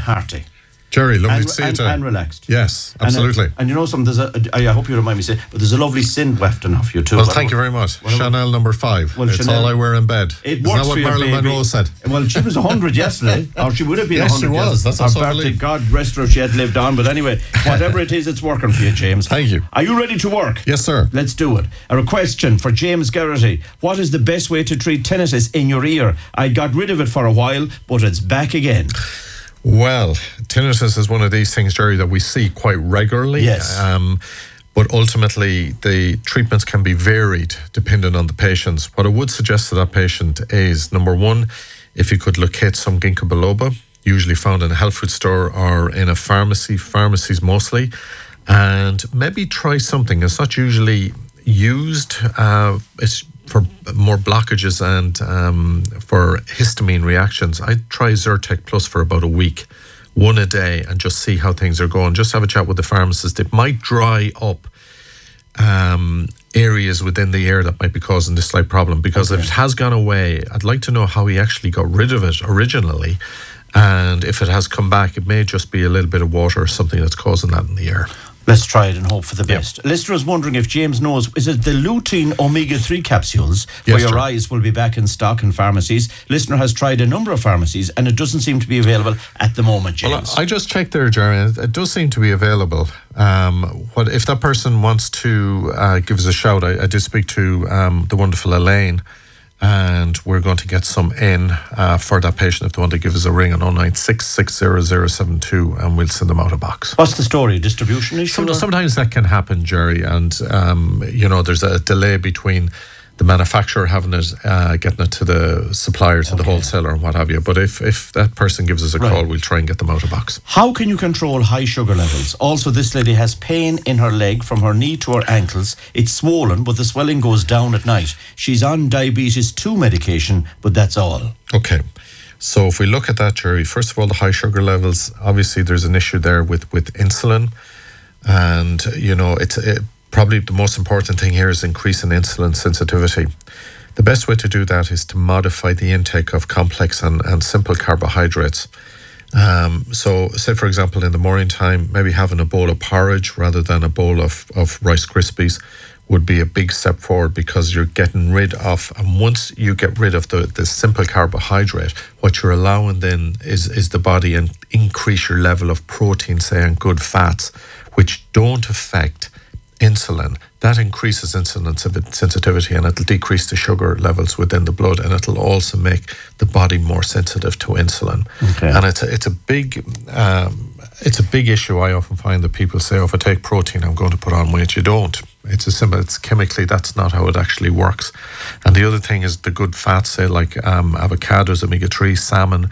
hearty. Jerry, lovely to see you today. And relaxed. Yes, absolutely. And you know something, I hope you don't mind me saying, but there's a lovely sin wafting off you too. Well, thank you very much. Chanel number 5. Well, it's Chanel, all I wear in bed. Isn't that what Marilyn Monroe said? Well, she was 100 yesterday, or she would have been 100. Yes, she was. That's also birthday, God rest her, she had lived on. But anyway, whatever it is, it's working for you, James. Thank you. Are you ready to work? Yes, sir. Let's do it. A question for James Garrity. What is the best way to treat tinnitus in your ear? I got rid of it for a while, but it's back again. Well, tinnitus is one of these things, Jerry, that we see quite regularly. Yes. But ultimately, the treatments can be varied depending on the patients. What I would suggest to that patient is, number one, if you could locate some ginkgo biloba, usually found in a health food store or in a pharmacies mostly, and maybe try something. It's not usually used. It's for more blockages and for histamine reactions. I'd try Zyrtec Plus for about a week, one a day, and just see how things are going. Just have a chat with the pharmacist. It might dry up areas within the ear that might be causing this slight problem, because if it has gone away, I'd like to know how he actually got rid of it originally. And if it has come back, it may just be a little bit of water or something that's causing that in the ear. Let's try it and hope for the best. Yep. Listener is wondering if James knows, is it the lutein omega-3 capsules for your eyes will be back in stock in pharmacies? Listener has tried a number of pharmacies and it doesn't seem to be available at the moment, James. Well, I just checked there, Jerry. It does seem to be available. What if that person wants to give us a shout? I did speak to the wonderful Elaine, and we're going to get some in for that patient if they want to give us a ring on 096 600 and we'll send them out a box. What's the story? Distribution issue? Sometimes that can happen, Jerry, and there's a delay between the manufacturer having it, getting it to the supplier, to the wholesaler and what have you. But if that person gives us a call, we'll try and get them out of box. How can you control high sugar levels? Also, this lady has pain in her leg from her knee to her ankles. It's swollen, but the swelling goes down at night. She's on diabetes 2 medication, but that's all. Okay. So if we look at that, Jerry, first of all, the high sugar levels, obviously there's an issue there with insulin. And, probably the most important thing here is increasing insulin sensitivity. The best way to do that is to modify the intake of complex and simple carbohydrates. So say, for example, in the morning time, maybe having a bowl of porridge rather than a bowl of Rice Krispies would be a big step forward, because you're getting rid of, and once you get rid of the simple carbohydrate, what you're allowing then is the body and increase your level of protein, say, and good fats, which don't affect insulin. That increases insulin sensitivity, and it'll decrease the sugar levels within the blood, and it'll also make the body more sensitive to insulin. Okay. And it's a big issue. I often find that people say, if I take protein, I'm going to put on weight. You don't. It's chemically, that's not how it actually works. And the other thing is the good fats, say like avocados, omega-3, salmon,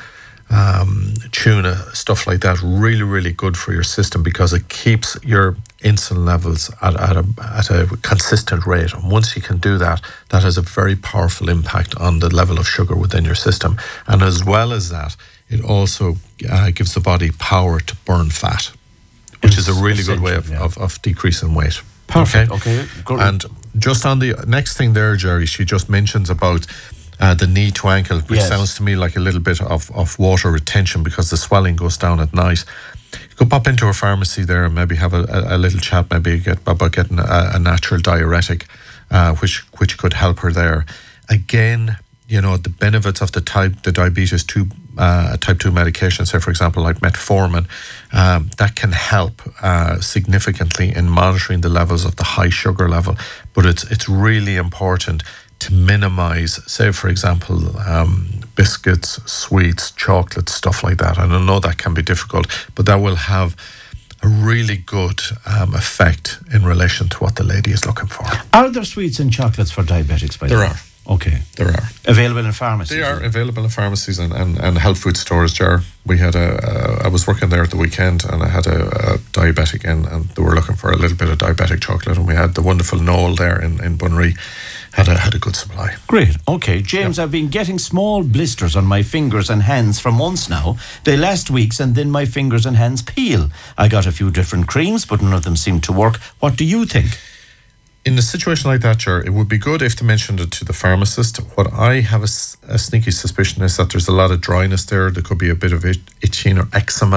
tuna, stuff like that, really, really good for your system, because it keeps your insulin levels at a consistent rate. And once you can do that, that has a very powerful impact on the level of sugar within your system. And as well as that, it also gives the body power to burn fat, which is a really good way of decreasing weight. Perfect. Okay. Good. And just on the next thing there, Jerry, she just mentions about the knee to ankle, which sounds to me like a little bit of water retention, because the swelling goes down at night. You could pop into a pharmacy there and maybe have a little chat, maybe about getting a natural diuretic, which could help her there. Again, the benefits of the diabetes 2 type 2 medication, say for example like metformin, that can help significantly in monitoring the levels of the high sugar level. But it's really important to minimize, say for example, biscuits, sweets, chocolates, stuff like that. And I know that can be difficult, but that will have a really good effect in relation to what the lady is looking for. Are there sweets and chocolates for diabetics, by the way? There are. Okay. There are. Available in pharmacies? They are available in pharmacies and health food stores, Jar. We had I was working there at the weekend, and I had a diabetic in, and they were looking for a little bit of diabetic chocolate, and we had the wonderful Noel there in Bunree. Had a good supply. Great. Okay, James, I've been getting small blisters on my fingers and hands for months now. They last weeks, and then my fingers and hands peel. I got a few different creams, but none of them seem to work. What do you think? In a situation like that, Ger, it would be good if they mentioned it to the pharmacist. What I have a sneaky suspicion is that there's a lot of dryness there. There could be a bit of itching or eczema.